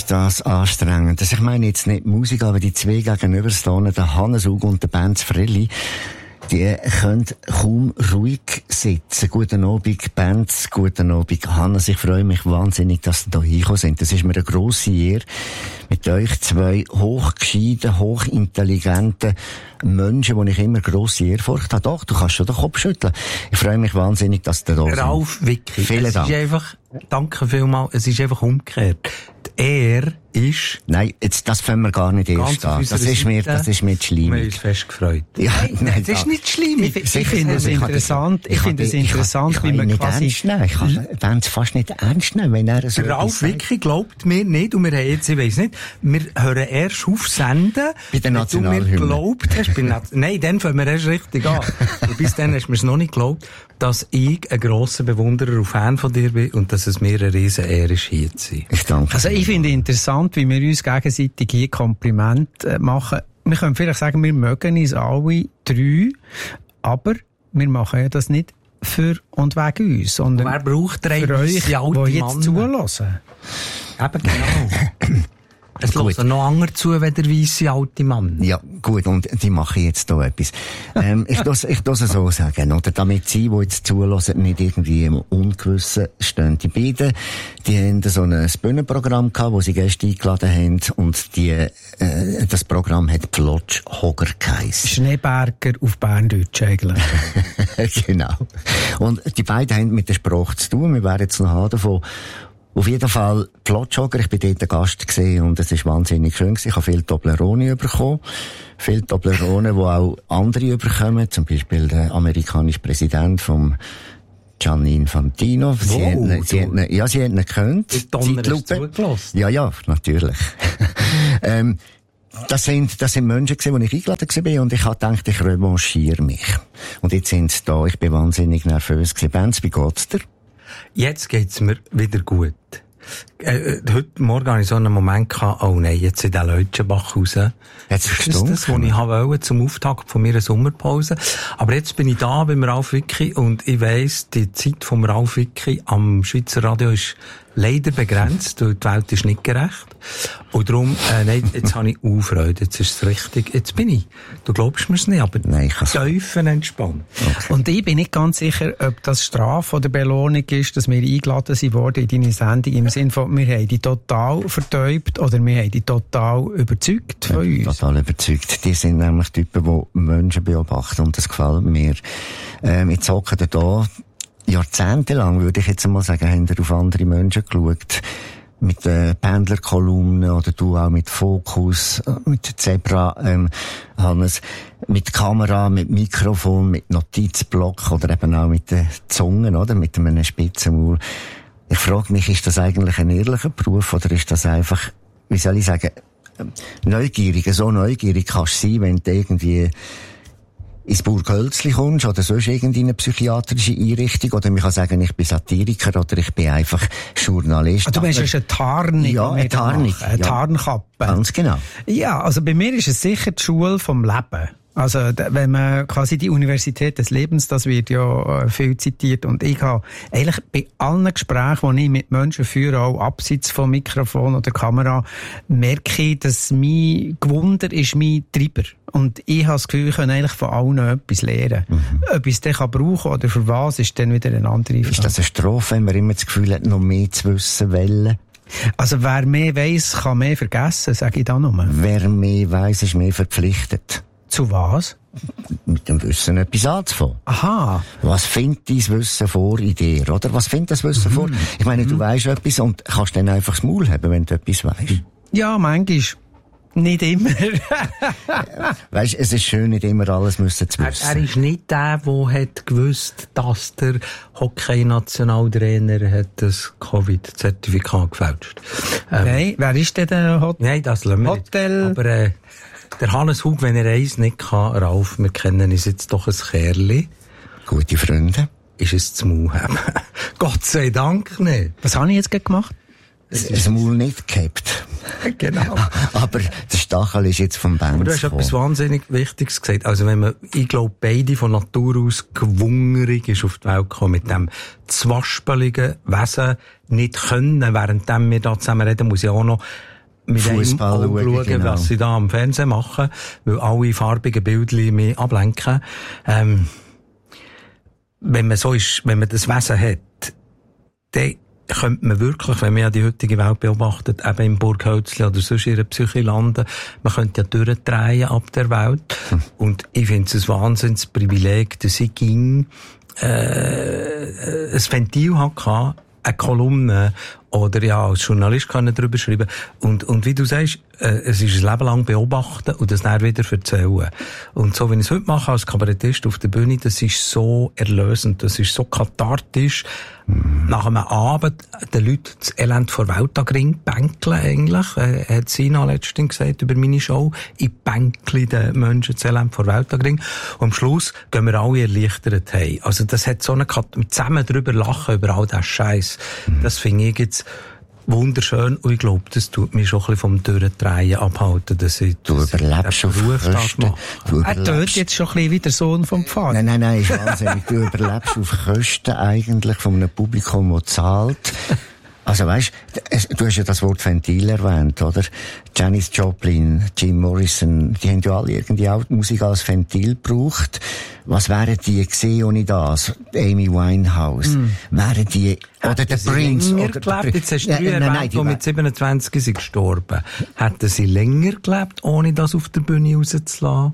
das anstrengend. Also ich meine jetzt nicht Musik, aber die zwei gegenüberstehenden, der Hannes Ug und der Benz Frelli, die können kaum ruhig sitzen. Guten Abend, Benz, guten Abend, Hannes. Ich freue mich wahnsinnig, dass ihr da hingekommen sind. Das ist mir eine grosse Ehre, mit euch zwei hochgescheiten, hochintelligenten Menschen, die ich immer grosse Ehrfurcht habe. Doch, du kannst schon den Kopf schütteln. Ich freue mich wahnsinnig, dass ihr da seid. Ralf, Vicky, vielen Dank. Ist einfach, danke vielmals, es ist einfach umgekehrt. Die Ehre ist... Nein, jetzt, das können wir gar nicht erst an. Das ist mir zu schleimig. Wir haben uns fest gefreut. Ja, nein, das ist nicht schleimig. Ich finde es interessant, wie man quasi... Ich kann es fast nicht ernst nehmen, wenn er so... Der Ralf Vicky glaubt mir nicht, und wir haben jetzt, ich weiss nicht, wir hören erst auf Senden, bei der Nationalhymne. Du mir geglaubt hast, nein, dann fangen wir erst richtig an. Und bis dann hast du mir es noch nicht geglaubt, dass ich ein grosser Bewunderer und Fan von dir bin und dass es mir eine riesen Ehre ist, hier zu sein. Ich danke. Also ich finde interessant, wie wir uns gegenseitig hier Komplimente machen. Wir können vielleicht sagen, wir mögen uns alle drei, aber wir machen ja das nicht für und wegen uns, sondern wer braucht drei für euch, die jetzt Mann zulassen. Eben genau. Es hören noch andere zu, wenn der weisse alte Mann. Ja, gut, und die machen jetzt da etwas. Ich do's so sagen, oder? Damit sie, die jetzt zulassen, nicht irgendwie im Ungewissen stehen. Die beiden, die haben so ein Bühnenprogramm gehabt, wo sie Gäste eingeladen haben, und das Programm hat Plotschhoger geheissen. Schneeberger auf Berndeutsch eigentlich. Genau. Und die beiden haben mit der Sprache zu tun. Wir werden jetzt noch haben davon. Auf jeden Fall, Plotschhoger, ich bin dort ein Gast gewesen und es ist wahnsinnig schön gewesen. Ich habe viel Toblerone bekommen. Viel Toblerone, die auch andere bekommen. Zum Beispiel der amerikanische Präsident vom Gianni Infantino. Sie haben ihn gekannt. Ja, natürlich. Das sind Menschen gewesen, die ich eingeladen war, und ich habe gedacht, ich revanchiere mich. Und jetzt sind sie da. Ich bin wahnsinnig nervös gewesen. Benz, wie geht's dir? Jetzt geht's mir wieder gut. Heute Morgen hatte ich so einen Moment gehabt, oh nein, jetzt in den Leutschenbach raus. Jetzt ist das, was ich wollte zum Auftakt von meiner Sommerpause. Aber jetzt bin ich da beim Ralf Vicky und ich weiss, die Zeit vom Ralf Vicky am Schweizer Radio ist leider begrenzt, weil die Welt ist nicht gerecht. Und darum, nein, jetzt habe ich Freude, jetzt ist es richtig, jetzt bin ich. Du glaubst mir's nicht, aber tiefenentspannt. Okay. Und ich bin nicht ganz sicher, ob das Strafe oder Belohnung ist, dass wir eingeladen wurden in deine Sendung, im Sinne von, wir haben die total vertäubt oder wir haben die total überzeugt von uns. Total überzeugt. Die sind nämlich Typen, die Menschen beobachten, und das gefällt mir. Jetzt hocken da jahrzehntelang, würde ich jetzt einmal sagen, haben wir auf andere Menschen geschaut. Mit Pendlerkolumnen oder du auch mit Fokus, mit Zebra, Hannes, mit Kamera, mit Mikrofon, mit Notizblock oder eben auch mit den Zungen, oder? Mit einem spitzen Maul. Ich frage mich, ist das eigentlich ein ehrlicher Beruf oder ist das einfach, wie soll ich sagen, neugierig? So neugierig kannst du sein, wenn du irgendwie ins Burghölzli kommst oder sonst irgendeine psychiatrische Einrichtung, oder man kann sagen, ich bin Satiriker oder ich bin einfach Journalist. Du meinst, es ist eine Tarnung? Ja, eine Tarnung. Eine Tarnkappe. Ganz genau. Ja, also bei mir ist es sicher die Schule vom Leben. Also, wenn man quasi die Universität des Lebens, das wird ja viel zitiert, und ich habe eigentlich bei allen Gesprächen, die ich mit Menschen führe, auch abseits vom Mikrofon oder Kamera, merke ich, dass mein Gewunder ist mein Treiber. Und ich habe das Gefühl, ich kann eigentlich von allen etwas lernen. Ob ich es dann brauchen kann oder für was, ist dann wieder eine andere Frage. Ist das eine Strophe, wenn man immer das Gefühl hat, noch mehr zu wissen wollen? Also, wer mehr weiss, kann mehr vergessen, sage ich da nur. Wer mehr weiss, ist mehr verpflichtet. Zu was? Mit dem Wissen etwas anzufangen. Aha. Was findet dein Wissen vor in dir, oder? Was findet das Wissen vor? Ich meine, du weisst etwas und kannst dann einfach das Maul haben, wenn du etwas weisst. Ja, manchmal. Nicht immer. Weisst, es ist schön, nicht immer alles müssen zu wissen. Er ist nicht der hat gewusst, dass der Hockey-Nationaltrainer hat das Covid-Zertifikat gefälscht. Nein, wer ist denn der Hotel? Nein, das lassen wir Hotel. Nicht. Aber der Hannes Hug, wenn er eins nicht kann, Ralf, wir kennen uns jetzt doch ein Kerli. Gute Freunde. Ist es zu Maul haben. Gott sei Dank nicht. Was habe ich jetzt gemacht? Das Maul nicht gehabt. Genau. Aber der Stachel ist jetzt vom Benz. Aber du hast etwas wahnsinnig Wichtiges gesagt. Also wenn man, ich glaube, beide von Natur aus gewungerig ist auf die Welt gekommen, mit dem zwaspeligen Wesen nicht können, während wir da zusammen reden, muss ich auch noch mit Fußball schauen, genau. was sie da am Fernsehen machen, weil alle farbigen Bildchen mich ablenken. Wenn man so ist, wenn man das Wesen hat, dann könnte man wirklich, wenn man ja die heutige Welt beobachtet, eben im Burghölzli oder sonst in einer Psyche landen, man könnte ja durchdrehen ab der Welt. Und ich finde es ein Wahnsinnsprivileg, dass ich ein Ventil hatte, eine Kolumne, oder ja, als Journalist kann ich darüber schreiben. Und wie du sagst, es ist ein Leben lang beobachten und das dann wieder erzählen. Und so, wenn ich es heute mache als Kabarettist auf der Bühne, das ist so erlösend, das ist so kathartisch. Nach einem Abend den Leuten das Elend vor Weltagring bänkeln eigentlich, hat Sina letztens gesagt über meine Show, ich bänkle den Menschen das Elend vor Weltagring. Und am Schluss gehen wir alle erleichtert heim. Also das hat so eine zusammen drüber lachen über all das Scheiß. Das finde ich jetzt wunderschön und ich glaube, das tut mich schon ein bisschen vom Durchdrehen abhalten, dass ich du überlebst auf Kosten. Er tötet jetzt schon ein bisschen wie der Sohn vom Pfarrer. Nein, ist wahnsinnig. Du überlebst auf Kosten eigentlich von einem Publikum, das zahlt. Also weißt, du hast ja das Wort Ventil erwähnt, oder? Janis Joplin, Jim Morrison, die haben ja alle irgendwie auch die Musik als Ventil gebraucht. Was wären die gewesen ohne das? Amy Winehouse. Wären die, oder der Prince, oder der Prince. Jetzt hast du erwähnt, die mit 27 sind gestorben. Hätten sie länger gelebt, ohne das auf der Bühne rauszulassen?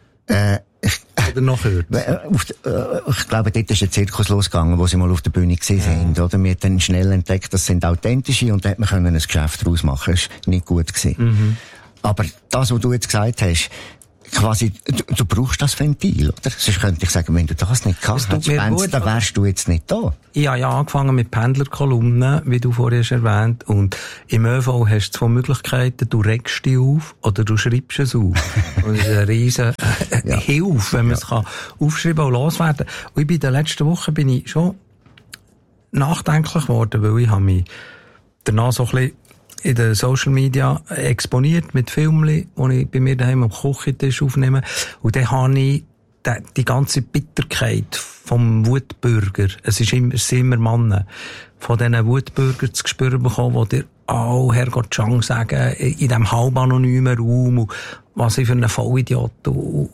Oder noch kürzer? Ich glaube, dort ist ein Zirkus losgegangen, wo sie mal auf der Bühne gesehen sind, oder? Wir haben dann schnell entdeckt, das sind authentische, und da hat man ein Geschäft daraus machen. Das war nicht gut gewesen. Aber das, was du jetzt gesagt hast, quasi, du brauchst das Ventil, oder? Sonst könnte ich sagen, wenn du das nicht kannst, dann wärst du jetzt nicht da. Ich habe ja angefangen mit Pendlerkolumnen, wie du vorhin hast erwähnt, und im ÖV hast du zwei Möglichkeiten, du regst dich auf oder du schreibst es auf. Und das ist eine riesen Hilfe, wenn man es kann aufschreiben und loswerden. Und ich bin in der letzten Woche bin ich schon nachdenklich geworden, weil ich habe mich danach so ein bisschen in den Social Media exponiert mit Filmen, die ich bei mir daheim am Küchentisch aufnehme. Und dann habe ich die ganze Bitterkeit vom Wutbürger, es sind immer Männer, von diesen Wutbürgern zu spüren bekommen, die dir Herrgott Chang sagen, in diesem halb anonymen Raum, und was ich für einen Vollidiot,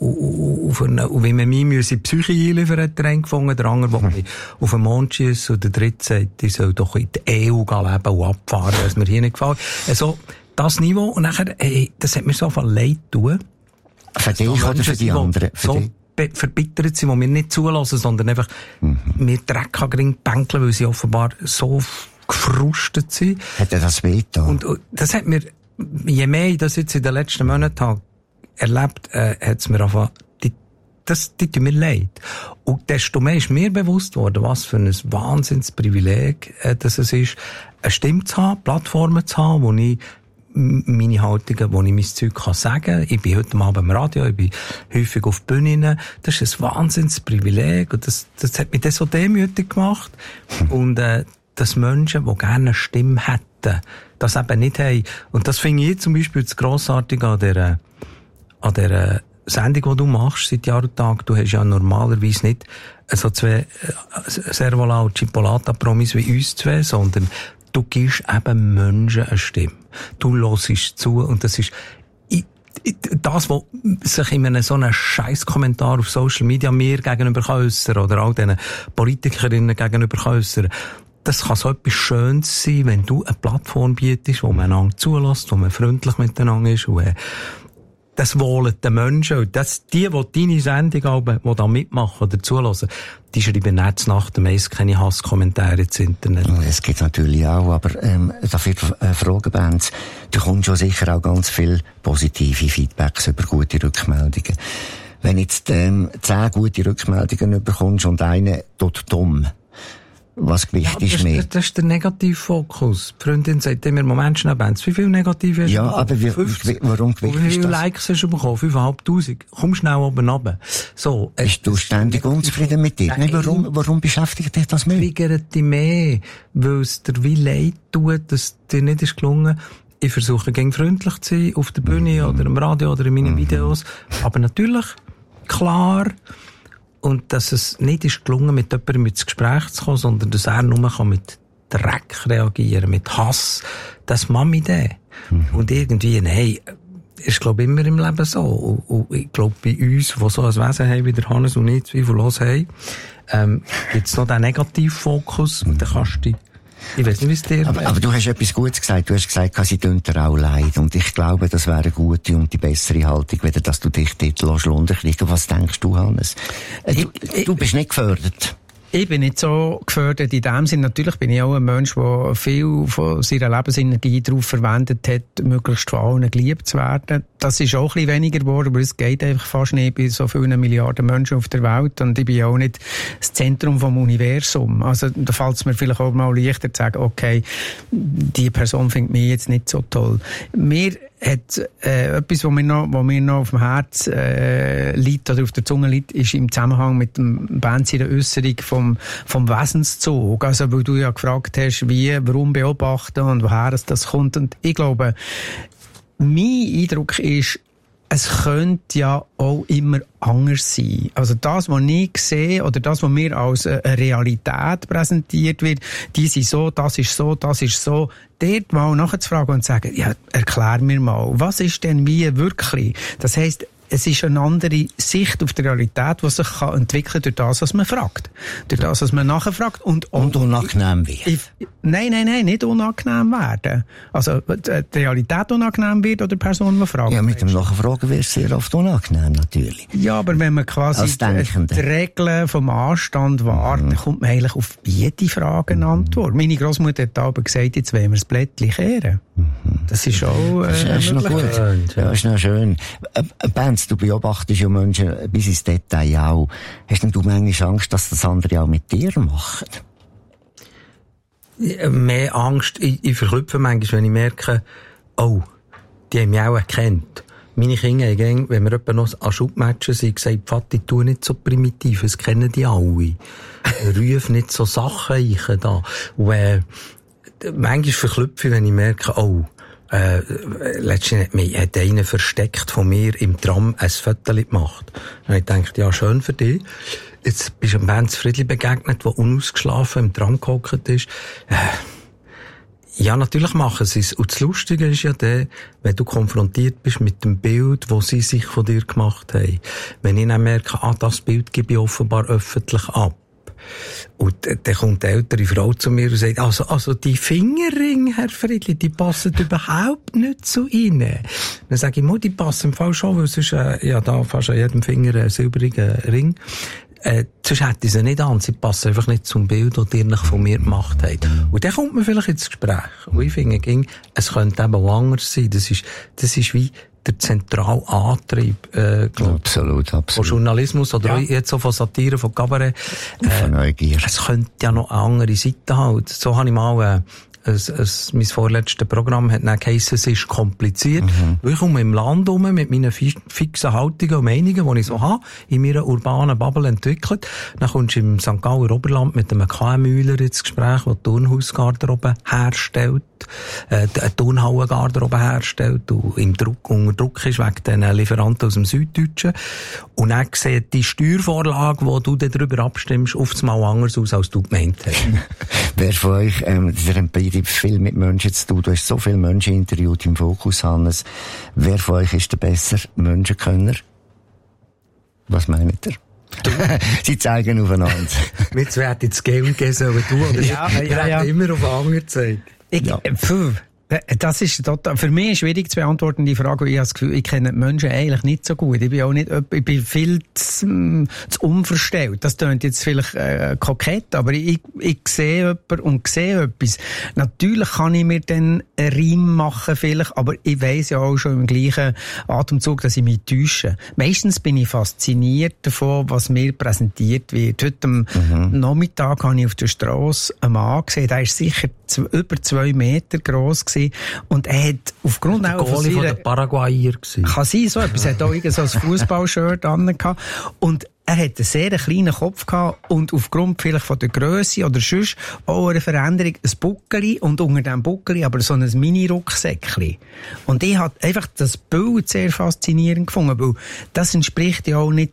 und wie man mich in die Psyche einliefern hat, der eine gefunden, der andere, der mich auf den Mond schiesst, und der dritte sagt, ich soll doch in die EU leben und abfahren, was mir hier nicht gefällt. Also, das Niveau, und nachher, das hat mir so viel leid tun. Für dich oder für die anderen? Verbittert sind, die mir nicht zulassen, sondern einfach mir Dreck an bänkeln, weil sie offenbar so gefrustet sind. Hat er das wehgetan? Und das hat mir, je mehr ich das jetzt in den letzten Monaten erlebt, hat es mir einfach, die tut mir leid. Und desto mehr ist mir bewusst worden, was für ein Wahnsinnsprivileg das es ist, eine Stimme zu haben, Plattformen zu haben, wo ich meine Haltungen, wo ich mein Zeug sagen kann. Ich bin heute Abend am Radio, ich bin häufig auf Bühnen. Das ist ein Wahnsinnsprivileg. Und das hat mich dann so demütig gemacht. Und, dass Menschen, die gerne eine Stimme hätten, das eben nicht haben. Und das finde ich zum Beispiel das Grossartige an der Sendung, die du machst, seit Jahr und Tag. Du hast ja normalerweise nicht so zwei Servola und Chipolata-Promis wie uns zwei, sondern du gibst eben Menschen eine Stimme. Du hörst zu, und das ist das, was sich in so einem Scheiß-Kommentar auf Social Media mir gegenüber äußern oder all diesen Politikerinnen gegenüber äußern. Das kann so etwas Schönes sein, wenn du eine Plattform bietest, wo man einander zulässt, wo man freundlich miteinander ist, und das wollen die Menschen, und die deine Sendung haben, die da mitmachen oder zulassen, die schreiben nicht nach dem meist keine Hasskommentare ins Internet. Das gibt natürlich auch, aber dafür Fragen, Benz, du kommst schon sicher auch ganz viel positive Feedbacks über gute Rückmeldungen. Wenn jetzt 10 gute Rückmeldungen bekommst und eine tut dumm, was gewichtest mehr? Das ist der Negativfokus. Die Freundin sagt immer, Moment schnell, Benz, wie viel Negative hast du bekommen? Aber warum gewichtest du das? Wie viele Likes hast du bekommen? 5'500. Komm schnell oben runter. So. Bist du ständig unzufrieden mit dir? Nein, warum beschäftigt dich das mehr? Triggert dich mehr, weil es dir wie leid tut, dass dir nicht ist gelungen. Ich versuche, gegen freundlich zu sein, auf der Bühne oder im Radio oder in meinen Videos. Aber natürlich, klar, und dass es nicht ist gelungen, mit jemandem ins Gespräch zu kommen, sondern dass er nur mit Dreck reagieren, mit Hass, das Mami der. Und irgendwie, nein, ist, glaube ich, immer im Leben so. Und ich glaube, bei uns, die so ein Wesen haben, wie der Hannes und ich zweifellos haben, gibt's noch den Negativfokus, und dann kannst du ich weiss nicht, wie es dir aber du hast etwas Gutes gesagt. Du hast gesagt, sie tun dir auch leid. Und ich glaube, das wäre eine gute und die bessere Haltung, weder dass du dich dort runterkriegst. Was denkst du, Hannes? Du bist nicht gefördert. Ich bin nicht so gefördert in dem Sinn. Natürlich bin ich auch ein Mensch, der viel von seiner Lebensenergie darauf verwendet hat, möglichst von allen geliebt zu werden. Das ist auch ein bisschen weniger geworden, aber es geht einfach fast nicht bei so vielen Milliarden Menschen auf der Welt. Und ich bin auch nicht das Zentrum vom Universum. Also da fällt es mir vielleicht auch mal leichter zu sagen, okay, die Person findet mich jetzt nicht so toll. Mir hat etwas, was mir noch auf dem Herz liegt oder auf der Zunge liegt, ist im Zusammenhang mit dem Benz in der Äusserung vom Wesenszug. Also, weil du ja gefragt hast, warum beobachten und woher das kommt. Und ich glaube, mein Eindruck ist, es könnte ja auch immer anders sein. Also das, was ich sehe, oder das, was mir als eine Realität präsentiert wird, die sind so, das ist so, das ist so. Dort mal nachzufragen und zu sagen, ja, erklär mir mal, was ist denn wie wirklich? Das heisst, es ist eine andere Sicht auf die Realität, die sich entwickeln kann durch das, was man fragt. Durch das, was man nachfragt. Und unangenehm wird. Nein, nicht unangenehm werden. Also, die Realität unangenehm wird oder die Person, die fragt. Ja, mit dem Nachfragen wird es sehr oft unangenehm, natürlich. Ja, aber wenn man quasi die Regeln vom Anstand wahrt, dann kommt man eigentlich auf jede Frage eine Antwort. Meine Großmutter hat aber gesagt, jetzt wollen wir das Blättchen kehren. Das ist auch, das ist noch gut. Ja, ist noch schön. Benz, du beobachtest ja Menschen bis ins Detail auch. Hast denn du manchmal Angst, dass das andere auch mit dir machen? Mehr Angst. Ich verklüpfe manchmal, wenn ich merke, oh, die haben mich auch erkannt. Meine Kinder haben, wenn wir etwa noch an Schubmatchen sind, gesagt, Vati, tu nicht so primitiv, es kennen die alle. Ruf nicht so Sachen ein da. Und, manchmal verklüpfe ich, wenn ich merke, oh, letztens hat einer versteckt von mir im Tram ein Foto gemacht. Und ich dachte, ja, schön für dich. Jetzt bist du einem Benz Friedli begegnet, der unausgeschlafen im Tram gehockt ist. Ja, natürlich machen sie es. Und das Lustige ist ja wenn du konfrontiert bist mit dem Bild, das sie sich von dir gemacht haben. Wenn ich dann merke, das Bild gebe ich offenbar öffentlich ab. Und dann kommt die ältere Frau zu mir und sagt, also die Fingerringe, Herr Friedli, die passen überhaupt nicht zu Ihnen. Dann sage ich, die passen im Fall schon, weil sonst, da fast an jedem Finger ein silbriger Ring. Sonst hätte ich sie nicht an. Sie passen einfach nicht zum Bild, das ihr von mir gemacht habt. Und dann kommt man vielleicht ins Gespräch. Und ich finde, es könnte eben auch anders sein. Das ist wie der zentrale Antrieb, absolut. Von Journalismus oder auch jetzt so von Satire, von Kabarett. Von Neugier. Es könnte ja noch eine andere Seite haben. So habe ich mal, mein vorletztes Programm hat dann geheissen, es ist kompliziert. Weil ich komme im Land rum mit meinen fixen Haltungen und Meinungen, die ich so habe, in meiner urbanen Bubble entwickelt. Dann kommst du im St. Galler Oberland mit einem KMÜler ins Gespräch, der Turnhausgarderobe herstellt, eine Turnhallengarderobe herstellt und unter Druck ist wegen den Lieferanten aus dem Süddeutschen. Und dann sieht die Steuervorlage, die du darüber abstimmst, oft mal anders aus, als du gemeint hast. Wer von euch, viel mit Menschen zu tun. Du hast so viele Menschen interviewt im Fokus, Hannes. Wer von euch ist der bessere Menschenkönner? Was meint ihr? Sie zeigen aufeinander. Wir zwei hätten jetzt Geld geben sollen, du oder ja. Immer auf den anderen gezeigt. Das ist total, für mich schwierig zu beantworten, die Frage, weil ich habe das Gefühl, ich kenne die Menschen eigentlich nicht so gut. Ich bin viel zu unverstellt. Das klingt jetzt vielleicht kokett, aber ich sehe jemanden und sehe etwas. Natürlich kann ich mir dann einen Reim machen vielleicht, aber ich weiss ja auch schon im gleichen Atemzug, dass ich mich täusche. Meistens bin ich fasziniert davon, was mir präsentiert wird. Heute am Nachmittag habe ich auf der Strasse einen Mann gesehen, der ist sicher über 2 Meter gross gewesen. Und er hat aufgrund auch von der Paraguayer gewesen. Kann sein, so etwas. Er hat auch so ein Fußballshirt an gehabt. Und er hat einen sehr kleinen Kopf gehabt und aufgrund vielleicht von der Grösse oder sonst auch eine Veränderung ein Buckeli und unter dem Buckeli aber so ein Mini-Rucksäckchen. Und ich habe einfach das Bild sehr faszinierend gefunden, weil das entspricht ja auch nicht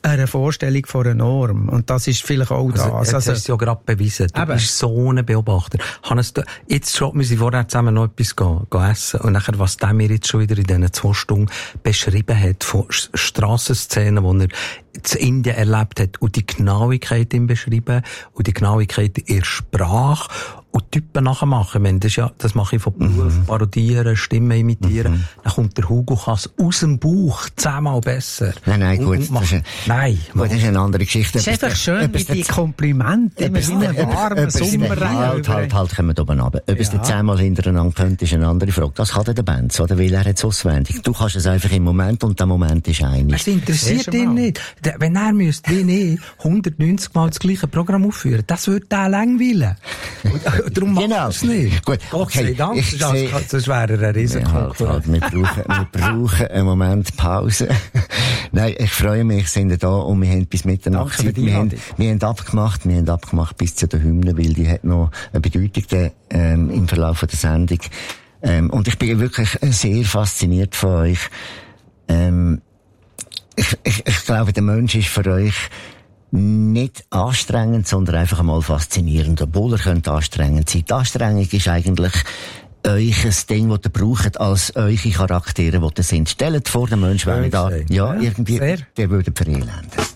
einer Vorstellung von einer Norm. Und das ist vielleicht auch das. Also, jetzt hast du ja gerade bewiesen. Du bist so ein Beobachter. Hannes, jetzt schon, wir sind vorher zusammen noch etwas gehen essen. Und nachher, was der mir jetzt schon wieder in diesen 2 Stunden beschrieben hat, von Strassenszenen, die er in Indien erlebt hat, und die Genauigkeit ihm beschrieben, und die Genauigkeit in der Sprache, und Typen nachmachen. Das mache ich von Beruf, parodieren, Stimmen imitieren. Dann kommt der Hugo Kass aus dem Bauch 10-mal besser. Nein, gut. Das ist eine andere Geschichte. Es ist einfach schön, wie die Komplimente, immer wie ein warmer Sommerregen. Halt, kommen wir oben runter. Ob es dir 10-mal hintereinander könnte, ist eine andere Frage. Das kann der Benz, oder? Weil er hat es auswendig. Du kannst es einfach im Moment, und der Moment ist einig. Es interessiert ihn nicht. Wenn er müsste, wie ich, 190 Mal das gleiche Programm aufführen, das würde er langweilen. Darum macht er es nicht. Gut, Gott sei Dank, das wäre ein Risiko. Wir brauchen einen Moment Pause. Nein, ich freue mich, sind da, und wir haben bis Mitternacht Zeit. Wir haben abgemacht bis zu der Hymne, weil die hat noch eine Bedeutung im Verlauf der Sendung. Und ich bin wirklich sehr fasziniert von euch. Ich glaube, der Mensch ist für euch nicht anstrengend, sondern einfach einmal faszinierend, obwohl er könnte anstrengend sein. Die Anstrengung ist eigentlich euch Ding, das ihr braucht, als eure Charaktere, die ihr sind. Stellt vor, der Mensch wäre nicht da. Ja, irgendwie, der würde verelenden.